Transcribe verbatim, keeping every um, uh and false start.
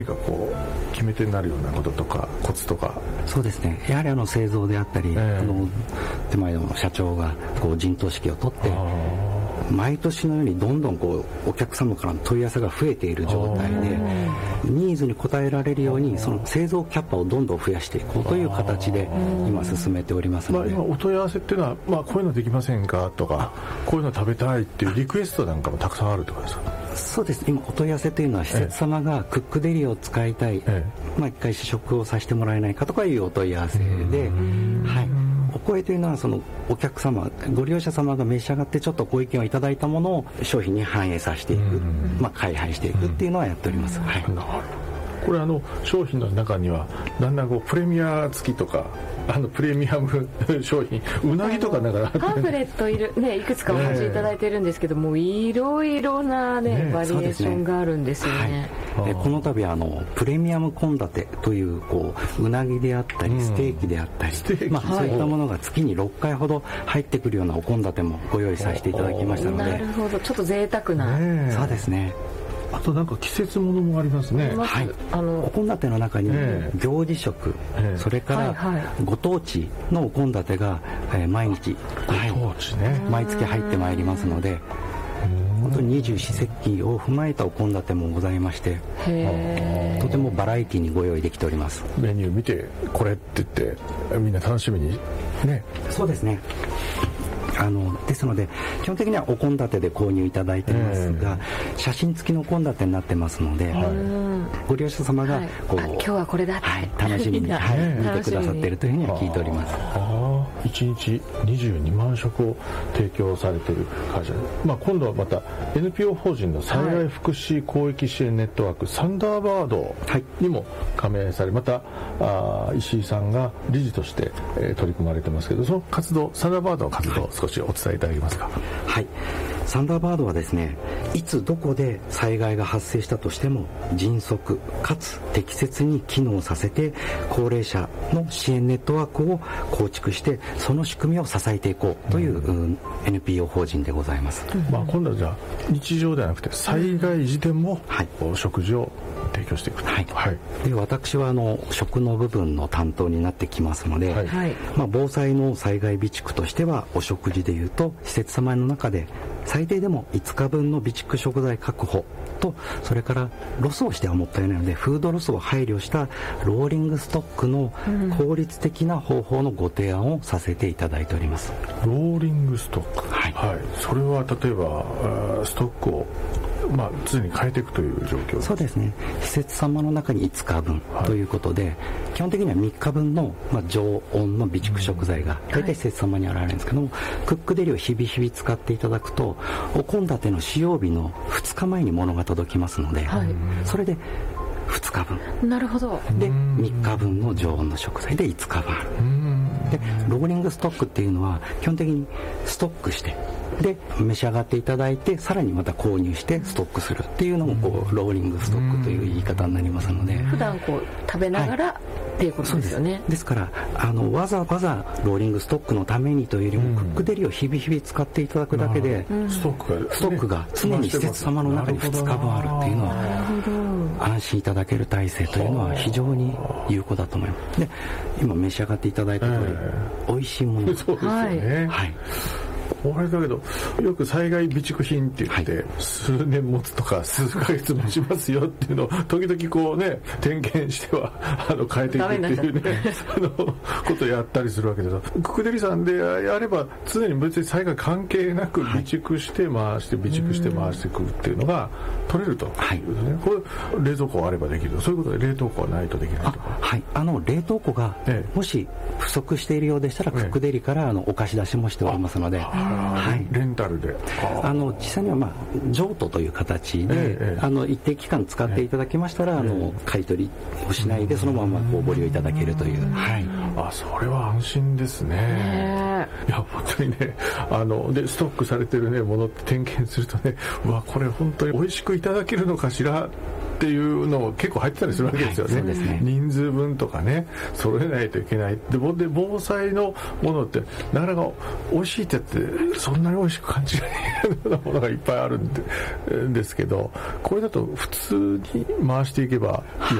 何かこう決め手になるようなこととかコツとか。 そうですね、やはりあの製造であったり、えー、あの手前の社長がこう陣頭指揮を取って毎年のようにどんどんこうお客様からの問い合わせが増えている状態でニーズに応えられるようにその製造キャパをどんどん増やしていこうという形で今進めておりますので、 まあ、今お問い合わせっていうのは、まあ、こういうのできませんかとかこういうの食べたいっていうリクエストなんかもたくさんあるってことですか。 そうです。今お問い合わせというのは施設様がクックデリを使いたい、ええ、まあ、一回試食をさせてもらえないかとかいうお問い合わせで、はい、お声というのはそのお客様ご利用者様が召し上がってちょっとご意見をいただいたものを商品に反映させていく、まあ、開発していくっていうのはやっております。はい、 これあの商品の中にはだんだんこうプレミア付きとかあのプレミアム商品うなぎとかだからパンフレットいる、ね、いくつかお持ちいただいてるんですけども、いろいろな、ねね、バリエーションがあるんですよね。 はい、この度あのプレミアム献立という、こううなぎであったりステーキであったり、うん、まあ、そういったものが月にろっかいほど入ってくるようなお献立もご用意させていただきましたので。 なるほど、ちょっと贅沢な、 ね、そうですね。 あとなんか季節ものもありますね。 はい、あのお献立の中に行事食、えー、それからご当地のお献立が、えー、毎日、 はい、ご当地ね、 毎月入ってまいりますので、本当に二十四節気を踏まえたお献立もございまして、とてもバラエティにご用意できております。 メニュー見てこれって言ってみんな楽しみにね。 そうですね。あのですので基本的にはお献立で購入いただいていますが、写真付きのお献立になってますので、ご利用者様がこう、 はい、今日はこれだって、 はい、楽しみに、はい、見てくださっているというふうには聞いております。 いちにちにじゅうにまん食を提供されている会社で、まあ、今度はまた エヌピーオー 法人の災害福祉広域支援ネットワーク、はい、サンダーバードにも加盟され、またあ石井さんが理事として、えー、取り組まれてますけど、その活動、サンダーバードの活動を少しお伝えいただけますか。 はい、サンダーバードはですね、いつどこで災害が発生したとしても迅速かつ適切に機能させて高齢者の支援ネットワークを構築してその仕組みを支えていこうという、うん、エヌピーオー 法人でございます。 まあ、今度はじゃあ日常ではなくて災害時でも、はい、食事を提供していくと、 はいはい、で私はあの食の部分の担当になってきますので、はい、まあ、防災の災害備蓄としてはお食事でいうと施設様の中で最低でもいつかぶんの備蓄食材確保と、それからロスをしてはもったいないのでフードロスを配慮したローリングストックの効率的な方法のご提案をさせていただいております。 ローリングストック、はいはい、それは例えばストックをまあ、常に変えていくという状況。 そうですね、施設様の中にいつかぶんということで、はい、基本的にはみっかぶんの、まあ、常温の備蓄食材が大体施設様に現れるんですけども、はい、クックデリを日々日々使っていただくとお献立の使用日のふつかまえに物が届きますので、はい、それでふつかぶん、 なるほど、 でみっかぶんの常温の食材でいつかぶんで、ローリングストックっていうのは基本的にストックしてで召し上がっていただいてさらにまた購入してストックするっていうのもこうローリングストックという言い方になりますので、 普段こう食べながら、はい、っていうことですよね。 です、ですからあのわざわざローリングストックのためにというよりも、うん、クックデリを日々日々使っていただくだけで、うん、ストックが、ストックが常に施設様の中にふつかぶんあるっていうのは安心いただける体制というのは非常に有効だと思います。で今召し上がっていただいた通り、えー、美味しいもの、 そうですよね、はい、これだけどよく災害備蓄品って言って、はい、数年持つとか数ヶ月持ちますよっていうのを時々こうね点検してはあの変えていくっていうねあのことをやったりするわけです。クックデリさんでやれば常に別に災害関係なく備蓄して回して備蓄して回してくるっていうのが取れるというね、はい、これ冷蔵庫あればできる、そういうことで冷凍庫はないとできないとか。 はい、あの冷凍庫がもし不足しているようでしたら、ええ、クックデリからあのお貸し出しもしておりますので、 はい、レンタルであの実際には、まあ、譲渡という形で、ええ、あの一定期間使っていただきましたら、ええ、あの買い取りをしないでそのままこうご利用いただけるという、はい、 あ、それは安心ですね。いや本当にね、あのでストックされてる、ね、ものって点検するとね、うわこれ本当に美味しくいただけるのかしらっっていうのも結構入ってたりするわけですよね。はい、そうですね。人数分とかね、揃えないといけない。で、で防災のものってなかなか美味しいってやってそんなに美味しく感じないようなものがいっぱいあるん で, ですけど、これだと普通に回していけばいいわ